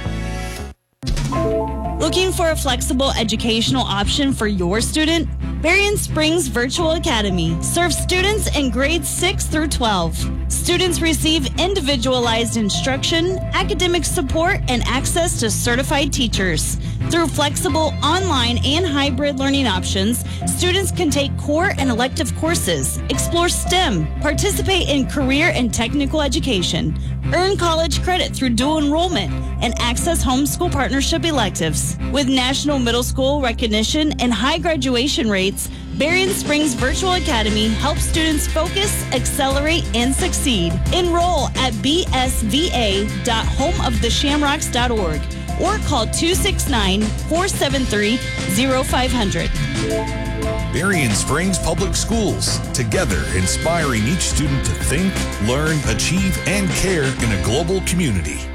Looking for a flexible educational option for your student? Berrien Springs Virtual Academy serves students in grades six through twelve. Students receive individualized instruction, academic support, and access to certified teachers. Through flexible online and hybrid learning options, students can take core and elective courses, explore STEM, participate in career and technical education, earn college credit through dual enrollment, and access homeschool partnership electives. With national middle school recognition and high graduation rates, Berrien Springs Virtual Academy helps students focus, accelerate, and succeed. Enroll at b s v a dot home of the shamrocks dot org or call two six nine, four seven three, zero five zero zero.
Berrien Springs Public Schools, together inspiring each student to think, learn, achieve, and care in a global community.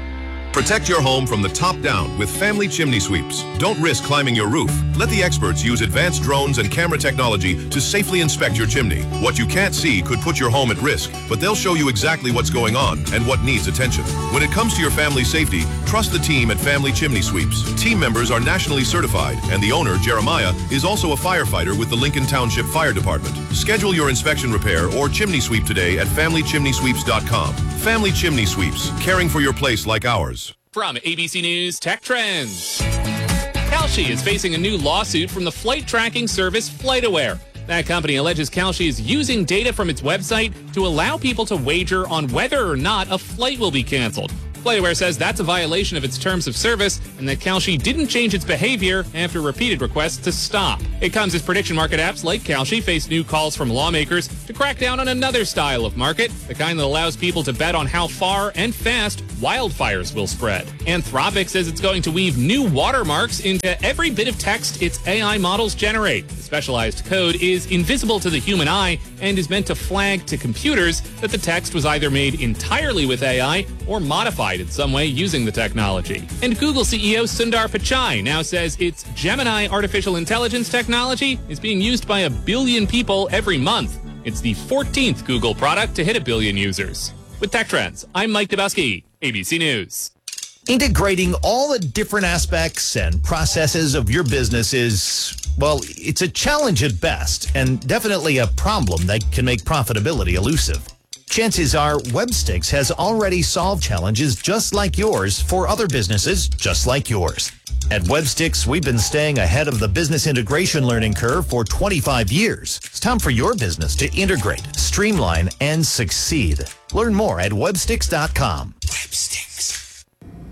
Protect your home from the top down with Family Chimney Sweeps. Don't risk climbing your roof. Let the experts use advanced drones and camera technology to safely inspect your chimney. What you can't see could put your home at risk, but they'll show you exactly what's going on and what needs attention. When it comes to your family's safety, trust the team at Family Chimney Sweeps. Team members are nationally certified, and the owner, Jeremiah, is also a firefighter with the Lincoln Township Fire Department. Schedule your inspection repair or chimney sweep today at family chimney sweeps dot com. Family Chimney Sweeps, caring for your place like ours.
From A B C News Tech Trends. Kalshi is facing a new lawsuit from the flight tracking service FlightAware. That company alleges Kalshi is using data from its website to allow people to wager on whether or not a flight will be canceled. FlightAware says that's a violation of its terms of service and that Kalshi didn't change its behavior after repeated requests to stop. It comes as prediction market apps like Kalshi face new calls from lawmakers to crack down on another style of market, the kind that allows people to bet on how far and fast wildfires will spread. Anthropic says it's going to weave new watermarks into every bit of text its A I models generate. The specialized code is invisible to the human eye and is meant to flag to computers that the text was either made entirely with A I or modified in some way using the technology. And Google C E O Sundar Pichai now says its Gemini artificial intelligence technology is being used by a billion people every month. It's the fourteenth Google product to hit a billion users. With Tech Trends, I'm Mike Dubowski, A B C News.
Integrating all the different aspects and processes of your business is, well, it's a challenge at best, and definitely a problem that can make profitability elusive. Chances are Webstix has already solved challenges just like yours for other businesses just like yours. At Webstix, we've been staying ahead of the business integration learning curve for twenty-five years. It's time for your business to integrate, streamline, and succeed. Learn more at webstix dot com.
Webstix.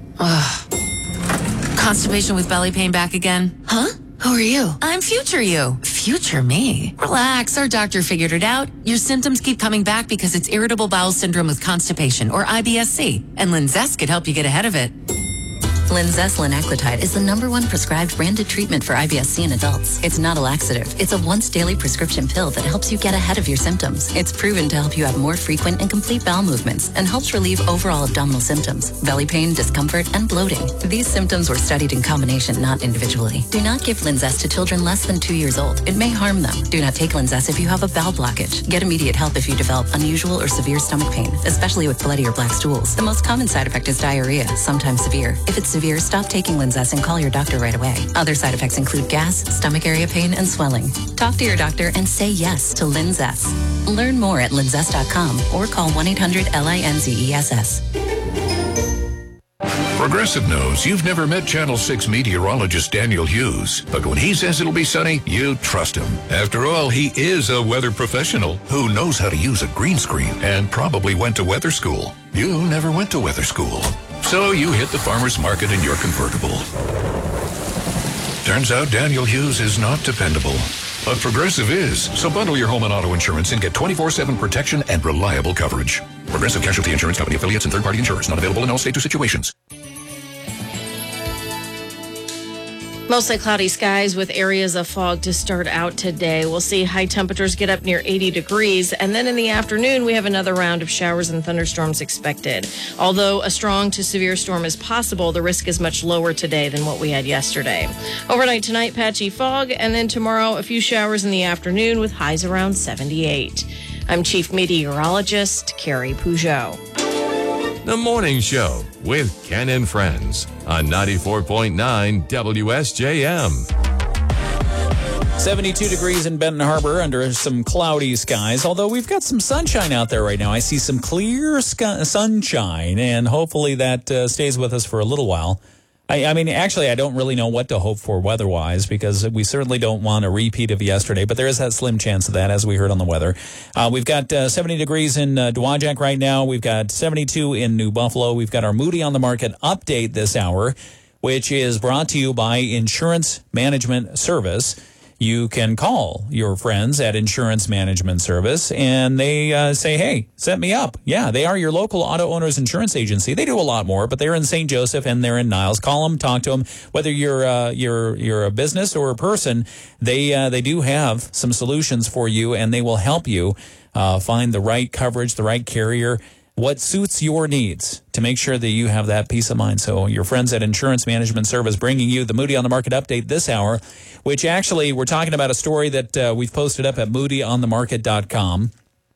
Ugh. Constipation with belly pain back again? Huh? Who are you? I'm future you. Future me? Relax, our doctor figured it out. Your symptoms keep coming back because it's irritable bowel syndrome with constipation, or I B S C, and Linzess could help you get ahead of it.
Linzess linaclotide is the number one prescribed branded treatment for I B S C in adults. It's not a laxative. It's a once daily prescription pill that helps you get ahead of your symptoms. It's proven to help you have more frequent and complete bowel movements and helps relieve overall abdominal symptoms, belly pain, discomfort, and bloating. These symptoms were studied in combination, not individually. Do not give Linzess to children less than two years old. It may harm them. Do not take Linzess if you have a bowel blockage. Get immediate help if you develop unusual or severe stomach pain, especially with bloody or black stools. The most common side effect is diarrhea, sometimes severe. If it's severe, stop taking Linzess and call your doctor right away. Other side effects include gas, stomach area pain, and swelling. Talk to your doctor and say yes to Linzess. Learn more at linzess dot com or call one eight hundred L I N Z E S S.
Progressive knows you've never met Channel six meteorologist Daniel Hughes, but when he says it'll be sunny, you trust him. After all, he is a weather professional who knows how to use a green screen and probably went to weather school. You never went to weather school. So you hit the farmer's market in your convertible. Turns out Daniel Hughes is not dependable. But Progressive is. So bundle your home and auto insurance and get twenty-four seven protection and reliable coverage. Progressive Casualty Insurance Company affiliates and third-party insurers. Not available in all states or situations.
Mostly cloudy skies with areas of fog to start out today. We'll see high temperatures get up near eighty degrees. And then in the afternoon, we have another round of showers and thunderstorms expected. Although a strong to severe storm is possible, the risk is much lower today than what we had yesterday. Overnight tonight, patchy fog. And then tomorrow, a few showers in the afternoon with highs around seventy-eight. I'm Chief Meteorologist Carrie Peugeot.
The Morning Show with Ken and Friends on ninety-four point nine W S J M.
seventy-two degrees in Benton Harbor under some cloudy skies, although we've got some sunshine out there right now. I see some clear sky, sunshine, and hopefully that uh, stays with us for a little while. I, I mean, actually, I don't really know what to hope for weather-wise because we certainly don't want a repeat of yesterday, but there is that slim chance of that, as we heard on the weather. Uh, we've got uh, seventy degrees in uh, Dowagiac right now. We've got seventy-two in New Buffalo. We've got our Moody on the Market update this hour, which is brought to you by Insurance Management Service. You can call your friends at Insurance Management Service, and they uh, say, hey, set me up. Yeah, they are your local auto owners insurance agency. They do a lot more, but they're in Saint Joseph and they're in Niles. Call them, talk to them. Whether you're uh, you're you're a business or a person, they uh, they do have some solutions for you, and they will help you uh, find the right coverage, the right carrier. what suits your needs to make sure that you have that peace of mind. So your friends at Insurance Management Service bringing you the Moody on the Market update this hour, which actually we're talking about a story that uh, we've posted up at moody on the market dot com.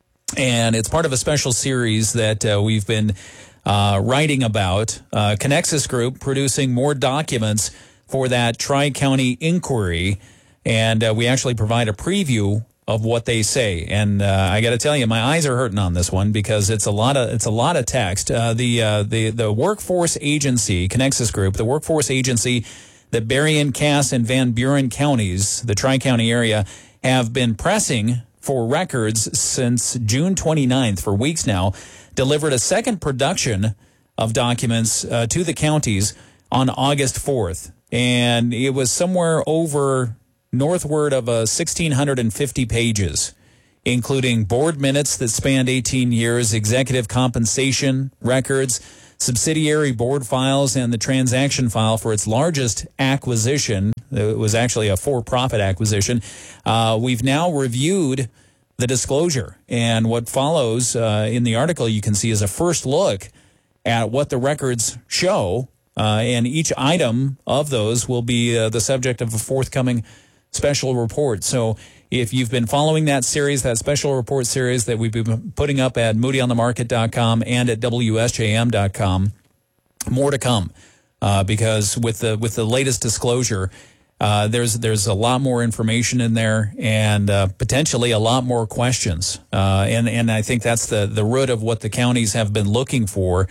And it's part of a special series that uh, we've been uh, writing about. Uh, Connexus Group producing more documents for that Tri-County inquiry. And uh, we actually provide a preview of what they say. And uh, I got to tell you, my eyes are hurting on this one because it's a lot of it's a lot of text. Uh, the uh, the the workforce agency, Connexus Group, the workforce agency that Berrien, Cass, and Van Buren counties, the Tri-County area, have been pressing for records since June twenty-ninth, for weeks now, delivered a second production of documents uh, to the counties on August fourth. And it was somewhere over northward of uh, one thousand six hundred fifty pages, including board minutes that spanned eighteen years, executive compensation records, subsidiary board files, and the transaction file for its largest acquisition. It was actually a for-profit acquisition. Uh, we've now reviewed the disclosure, and what follows uh, in the article you can see is a first look at what the records show, uh, and each item of those will be uh, the subject of a forthcoming special report. So if you've been following that series, that special report series that we've been putting up at moody on the market dot com and at W S J M dot com, more to come, uh, because with the with the latest disclosure, uh, there's there's a lot more information in there and uh, potentially a lot more questions. Uh, and and I think that's the the root of what the counties have been looking for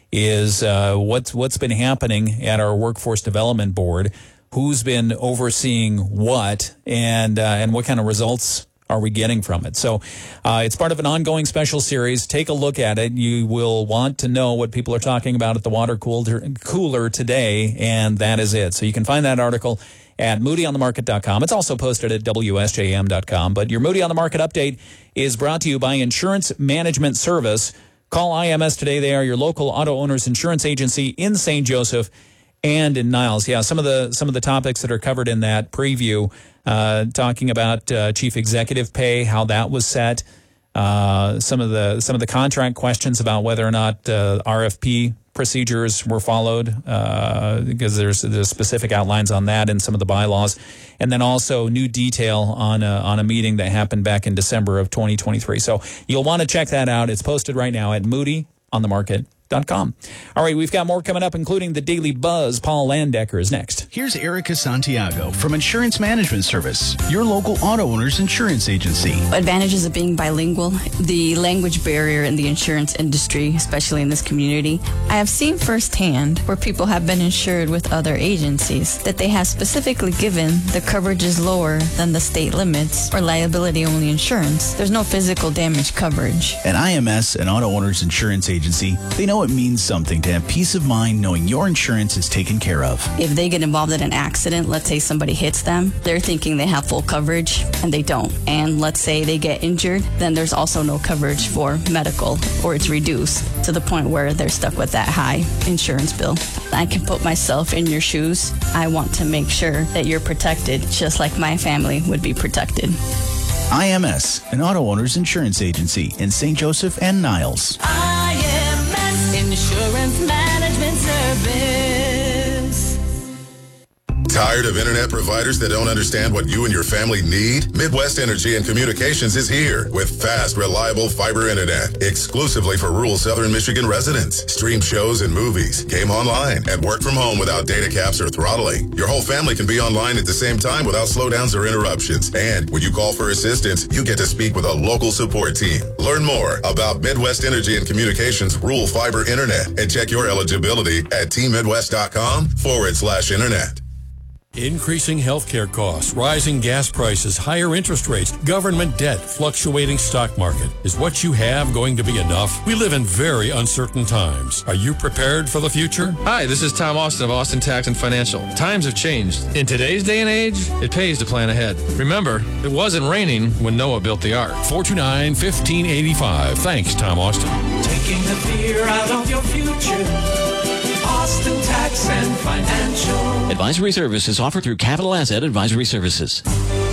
is uh, what's what's been happening at our Workforce Development Board. Who's been overseeing what, and uh, and what kind of results are we getting from it? So uh, it's part of an ongoing special series. Take a look at it. You will want to know what people are talking about at the water cooler, cooler today, and that is it. So you can find that article at moody on the market dot com. It's also posted at W S J M dot com. But your Moody on the Market update is brought to you by Insurance Management Service. Call I M S today. They are your local auto owners insurance agency in Saint Joseph and in Niles. Yeah, some of the some of the topics that are covered in that preview, uh, talking about uh, chief executive pay, how that was set, uh, some of the some of the contract questions about whether or not uh, R F P procedures were followed, uh, because there's there's specific outlines on that in some of the bylaws, and then also new detail on a, on a meeting that happened back in December of twenty twenty-three. So you'll want to check that out. It's posted right now at moody on the market dot com. All right, we've got more coming up, including the Daily Buzz. Paul Landecker is next.
Here's Erica Santiago from Insurance Management Service, your local auto owner's insurance agency.
Advantages of being bilingual, the language barrier in the insurance industry, especially in this community. I have seen firsthand where people have been insured with other agencies that they have specifically given the coverage is lower than the state limits or liability-only insurance. There's no physical damage coverage.
At I M S, an auto owner's insurance agency, they know it means something to have peace of mind knowing your insurance is taken care of.
If they get involved in an accident, let's say somebody hits them, they're thinking they have full coverage and they don't. And let's say they get injured, then there's also no coverage for medical, or it's reduced to the point where they're stuck with that high insurance bill. I can put myself in your shoes. I want to make sure that you're protected just like my family would be protected.
I M S, an auto owner's insurance agency in Saint Joseph and Niles.
I M S Insurance Management Service.
Tired of internet providers that don't understand what you and your family need? Midwest Energy and Communications is here with fast, reliable fiber internet exclusively for rural southern Michigan residents. Stream shows and movies, game online, and work from home without data caps or throttling. Your whole family can be online at the same time without slowdowns or interruptions. And when you call for assistance, you get to speak with a local support team. Learn more about Midwest Energy and Communications rural fiber internet and check your eligibility at t midwest dot com forward slash internet.
Increasing healthcare costs, rising gas prices, higher interest rates, government debt, fluctuating stock market. Is what you have going to be enough? We live in very uncertain times. Are you prepared for the future?
Hi, this is Tom Austin of Austin Tax and Financial. Times have changed. In today's day and age, it pays to plan ahead. Remember, it wasn't raining when Noah built the ark.
four two nine, one five eight five. Thanks, Tom Austin.
Taking the fear out of your future. Austin Tax and Financial.
Advisory services offered through Capital Asset Advisory Services.